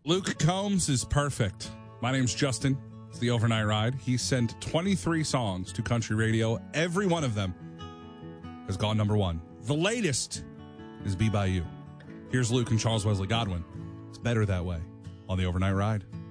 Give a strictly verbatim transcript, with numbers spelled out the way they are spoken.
Luke Combs is perfect. My name's Justin. It's the Overnight Ride. He sent twenty-three songs to country radio. Every one of them has gone number one. The latest is Be By You. Here's Luke and Charles Wesley Godwin. It's better that way on the Overnight Ride.